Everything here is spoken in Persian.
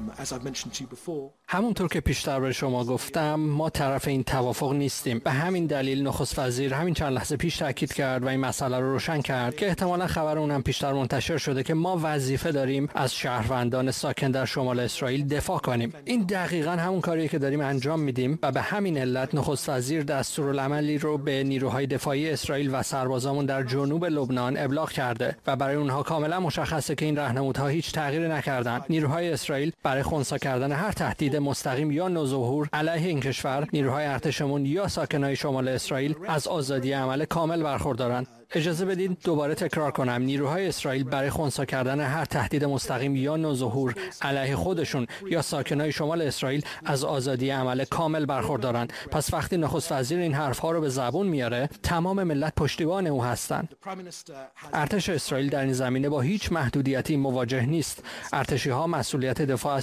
همونطور که پیشتر به شما گفتم ما طرف این توافق نیستیم. به همین دلیل نخست وزیر همین چند لحظه پیش تاکید کرد و این مسئله رو روشن کرد که احتمالاً خبر اونم پیشتر منتشر شده که ما وظیفه داریم از شهروندان ساکن در شمال اسرائیل دفاع کنیم. این دقیقاً همون کاریه که داریم انجام میدیم و به همین علت نخست وزیر دستورالعملی رو به نیروهای دفاعی اسرائیل و سربازامون در جنوب لبنان ابلاغ کرده و برای اونها کاملا مشخصه که این راهنمودها هیچ تغییری نکردن. نیروهای اسرائیل برای خنثی کردن هر تهدید مستقیم یا نوظهور علیه این کشور، نیروهای ارتشمون یا ساکنای شمال اسرائیل از آزادی عمل کامل برخوردارن. اجازه بدید دوباره تکرار کنم، نیروهای اسرائیل برای خنثی کردن هر تهدید مستقیم یا نوظهور علیه خودشون یا ساکنای شمال اسرائیل از آزادی عمل کامل برخوردارن. پس وقتی نخست وزیر این حرفها رو به زبون میاره، تمام ملت پشتیبان او هستن. ارتش اسرائیل در این زمینه با هیچ محدودیتی مواجه نیست. ارتشی‌ها مسئولیت دفاع از